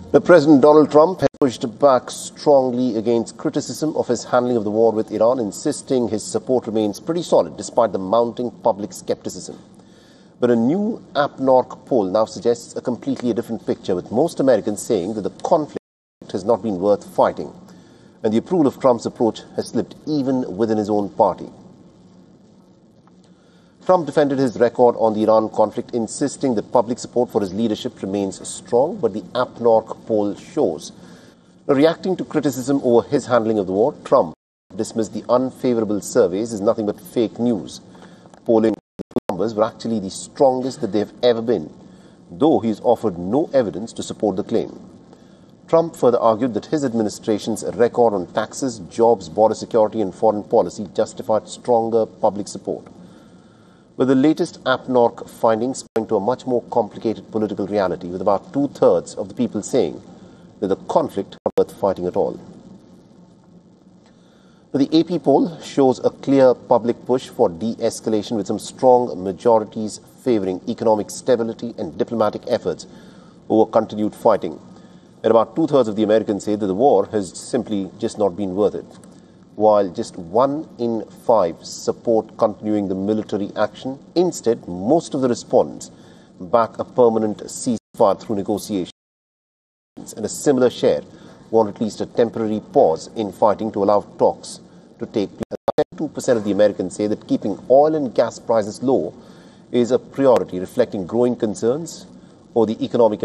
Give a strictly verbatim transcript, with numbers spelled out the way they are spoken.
The President Donald Trump has pushed back strongly against criticism of his handling of the war with Iran, insisting his support remains pretty solid despite the mounting public skepticism. But a new AppNorc poll now suggests a completely different picture, with most Americans saying that the conflict has not been worth fighting, and the approval of Trump's approach has slipped even within his own party. Trump defended his record on the Iran conflict, insisting that public support for his leadership remains strong, but the AppNorc poll shows. Reacting to criticism over his handling of the war, Trump dismissed the unfavorable surveys as nothing but fake news. Polling numbers were actually the strongest that they have ever been, though he has offered no evidence to support the claim. Trump further argued that his administration's record on taxes, jobs, border security and foreign policy justified stronger public support. But the latest AppNorc findings point to a much more complicated political reality, with about two-thirds of the people saying that the conflict is not worth fighting at all. But the A P poll shows a clear public push for de-escalation, with some strong majorities favouring economic stability and diplomatic efforts over continued fighting. And about two-thirds of the Americans say that the war has simply just not been worth it, while just one in five support continuing the military action. Instead, most of the respondents back a permanent ceasefire through negotiations, and a similar share want at least a temporary pause in fighting to allow talks to take place. seventy-two percent of the Americans say that keeping oil and gas prices low is a priority, reflecting growing concerns over the economic